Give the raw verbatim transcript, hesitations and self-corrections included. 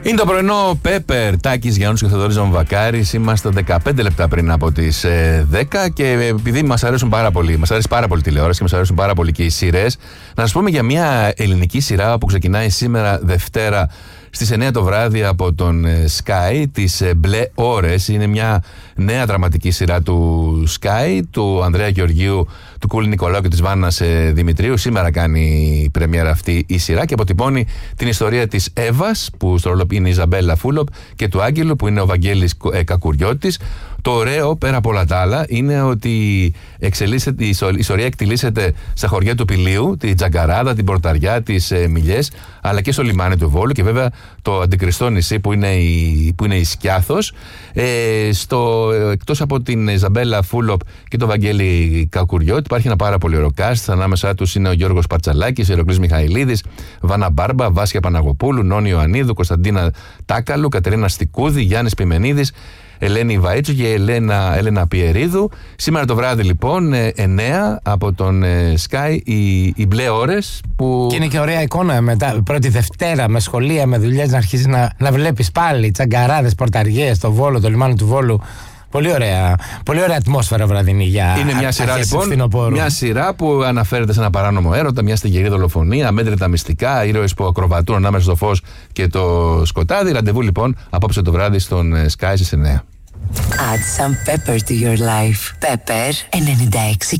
Είναι το πρωινό Πέπερ, Τάκης Γιάννους και Θοδωρής Ζαμβακάρης. Είμαστε δεκαπέντε λεπτά πριν από τις ε, δέκα και επειδή μας αρέσουν πάρα πολύ, μας αρέσει πάρα πολύ τηλεόραση και μας αρέσουν πάρα πολύ και οι σειρές, να σας πούμε για μια ελληνική σειρά που ξεκινάει σήμερα Δευτέρα στις εννιά το βράδυ από τον Sky, τις Μπλε Ώρες. Είναι μια νέα δραματική σειρά του Sky, του Ανδρέα Γεωργίου, του Κούλη Νικολάου και της Βάννας Δημητρίου. Σήμερα κάνει πρεμιέρα αυτή η σειρά και αποτυπώνει την ιστορία της Εύας, που στο ρόλο είναι η Ιζαμπέλα Φούλοπ, και του Άγγελου, που είναι ο Βαγγέλης Κακουριώτης. Το ωραίο, πέρα από όλα τα άλλα, είναι ότι εξελίσσεται, η ιστορία εκτιλήσεται στα χωριά του Πηλίου, τη Τζαγκαράδα, την Πορταριά, τις ε, Μιλιές, αλλά και στο λιμάνι του Βόλου και βέβαια το αντικριστό νησί που είναι η, που είναι η Σκιάθος. Ε, στο, εκτός από την Ιζαμπέλα Φούλοπ και τον Βαγγέλη Κακουριώτη, υπάρχει ένα πάρα πολύ ωραίο cast. Ανάμεσά τους είναι ο Γιώργος Πατσαλάκης, ο Ηρακλής Μιχαηλίδης, Βάνα Μπάρμπα, Βάσια Παναγοπούλου, Νόνη Ιωαννίδου, Κωνσταντίνα Τάκαλου, Κατερίνα Στικούδη, Γιάννης Πιμενίδης, Ελένη Βαΐτσου και Ελένα, Έλενα Πιερίδου. Σήμερα το βράδυ λοιπόν εννιά από τον Sky οι, οι Μπλε Ώρες που... Και είναι και ωραία εικόνα μετά, πρώτη Δευτέρα με σχολεία, με δουλειές, να αρχίσεις να, να βλέπεις πάλι τσαγκαράδες, πορταριές, το Βόλο, το λιμάνι του Βόλου. Πολύ ωραία, πολύ ωραία ατμόσφαιρα βραδινή για είναι μια σειρά λοιπόν, μια σειρά που αναφέρεται σε ένα παράνομο έρωτα, μια στιγερή δολοφονία, αμέτρητα μυστικά, ήρωες που ακροβατούν ανάμεσα στο φως και το σκοτάδι. Ραντεβού λοιπόν απόψε το βράδυ στον Sky στις εννιά. Add some pepper to your life. Pepper ενενήντα έξι